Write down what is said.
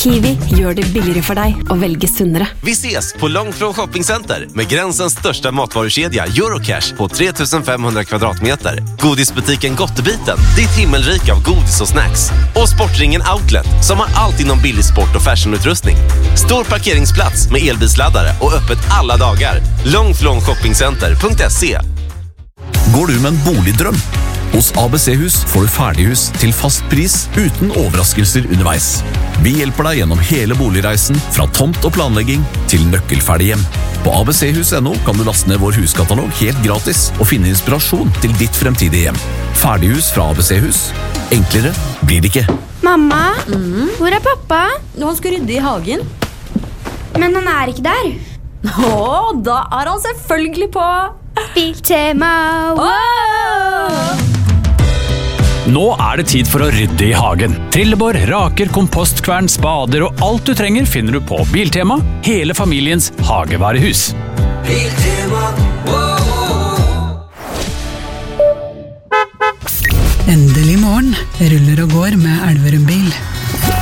Kiwi gjør det billigere for deg å velge sunnere. Vi ses på Långflon shoppingcenter med gränsens största matvarukedja Eurocash på 3500 kvadratmeter. Godisbutiken Gottebiten, ditt himmelrik av godis och snacks. Och Sportringen Outlet som har allt inom billig sport och fashionutrustning. Stor parkeringsplats med elbilsladdare och öppet alla dagar. Långflonshoppingcenter.se. Går du med en boligdrøm? Hos ABC-hus får du ferdighus til fast pris uten overraskelser underveis. Vi hjelper deg gjennom hele boligreisen fra tomt og planlegging til nøkkelferdig hjem. På abchus.no kan du laste ned vår huskatalog helt gratis og finne inspirasjon til ditt fremtidige hjem. Ferdighus fra ABC-hus. Enklere blir det ikke. Mamma, hvor er pappa? Han skal rydde i hagen. Men han er ikke der. Da er han selvfølgelig på Biltema. Nå er det tid for å rydde i hagen. Trillebår, raker, kompostkvern, spader og alt du trenger finner du på Biltema, hele familiens hagevarehus. Biltema. Endelig morgen ruller og går med Elverum bil.